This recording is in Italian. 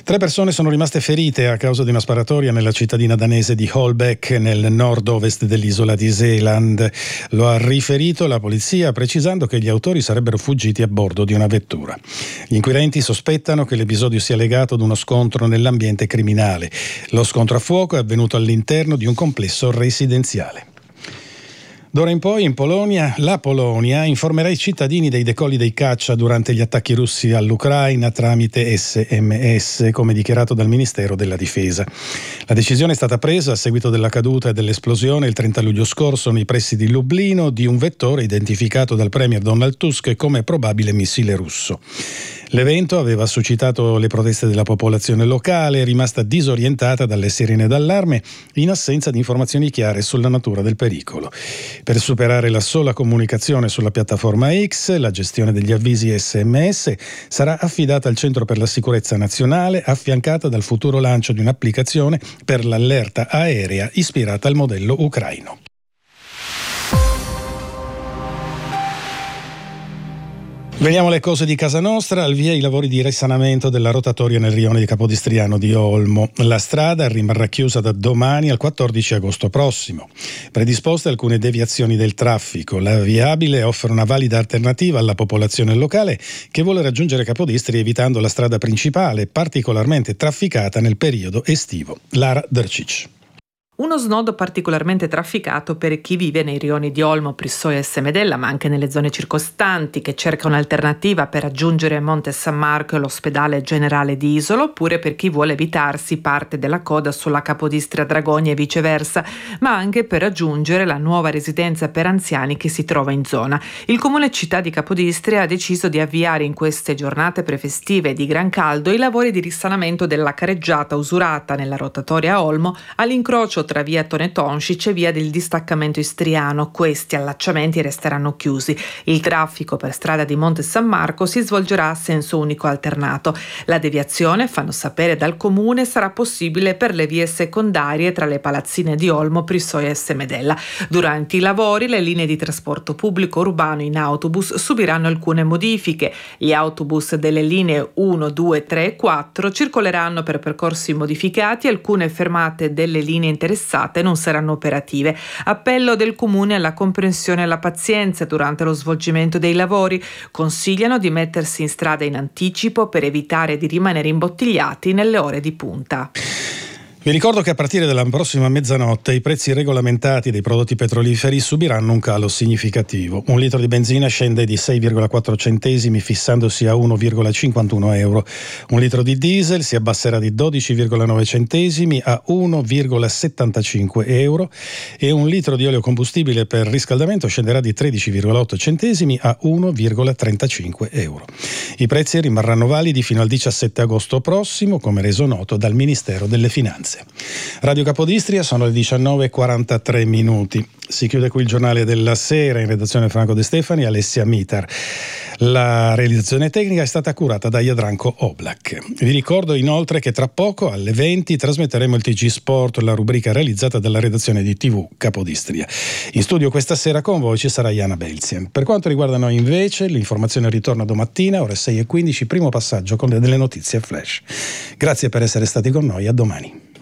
3 persone sono rimaste ferite a causa di una sparatoria nella cittadina danese di Holbæk, nel nord-ovest dell'isola di Seeland. Lo ha riferito la polizia, precisando che gli autori sarebbero fuggiti a bordo di una vettura. Gli inquirenti sospettano che l'episodio sia legato ad uno scontro nell'ambiente criminale. Lo scontro a fuoco è avvenuto all'interno di un complesso residenziale. D'ora in poi in Polonia, la Polonia informerà i cittadini dei decolli dei caccia durante gli attacchi russi all'Ucraina tramite SMS, come dichiarato dal Ministero della Difesa. La decisione è stata presa a seguito della caduta e dell'esplosione il 30 luglio scorso nei pressi di Lublino di un vettore identificato dal premier Donald Tusk come probabile missile russo. L'evento aveva suscitato le proteste della popolazione locale, rimasta disorientata dalle sirene d'allarme in assenza di informazioni chiare sulla natura del pericolo. Per superare la sola comunicazione sulla piattaforma X, la gestione degli avvisi SMS sarà affidata al Centro per la Sicurezza Nazionale, affiancata dal futuro lancio di un'applicazione per l'allerta aerea ispirata al modello ucraino. Veniamo alle cose di casa nostra, al via i lavori di risanamento della rotatoria nel rione di Capodistriano di Olmo. La strada rimarrà chiusa da domani al 14 agosto prossimo. Predisposte alcune deviazioni del traffico. La viabile offre una valida alternativa alla popolazione locale che vuole raggiungere Capodistria evitando la strada principale, particolarmente trafficata nel periodo estivo. Lara Drcic. Uno snodo particolarmente trafficato per chi vive nei rioni di Olmo, Prissoia e Semedella, ma anche nelle zone circostanti, che cerca un'alternativa per raggiungere Monte San Marco e l'ospedale generale di Isola, oppure per chi vuole evitarsi parte della coda sulla Capodistria Dragonia e viceversa, ma anche per raggiungere la nuova residenza per anziani che si trova in zona. Il comune città di Capodistria ha deciso di avviare in queste giornate prefestive di gran caldo i lavori di risanamento della careggiata usurata nella rotatoria a Olmo all'incrocio tra via Tone Toncic e via del distaccamento istriano. Questi allacciamenti resteranno chiusi. Il traffico per strada di Monte San Marco si svolgerà a senso unico alternato. La deviazione, fanno sapere dal comune, sarà possibile per le vie secondarie tra le palazzine di Olmo, Prissoia e Semedella. Durante i lavori le linee di trasporto pubblico urbano in autobus subiranno alcune modifiche. Gli autobus delle linee 1, 2, 3 e 4 circoleranno per percorsi modificati, alcune fermate delle linee interessate non saranno operative. Appello del comune alla comprensione e alla pazienza durante lo svolgimento dei lavori. Consigliano di mettersi in strada in anticipo per evitare di rimanere imbottigliati nelle ore di punta. Vi ricordo che a partire dalla prossima mezzanotte i prezzi regolamentati dei prodotti petroliferi subiranno un calo significativo. Un litro di benzina scende di 6,4 centesimi fissandosi a 1,51 euro. Un litro di diesel si abbasserà di 12,9 centesimi a 1,75 euro e un litro di olio combustibile per riscaldamento scenderà di 13,8 centesimi a 1,35 euro. I prezzi rimarranno validi fino al 17 agosto prossimo, come reso noto dal Ministero delle Finanze. Radio Capodistria, sono le 19:43 minuti. Si chiude qui il giornale della sera, in redazione Franco De Stefani e Alessia Mitar. La realizzazione tecnica è stata curata da Jadranko Oblak. Vi ricordo inoltre che tra poco alle 20 trasmetteremo il TG Sport, la rubrica realizzata dalla redazione di TV Capodistria. In studio questa sera con voi ci sarà Jana Belzien. Per quanto riguarda noi invece, l'informazione ritorna domattina, ore 6:15, primo passaggio con delle notizie flash. Grazie per essere stati con noi, a domani.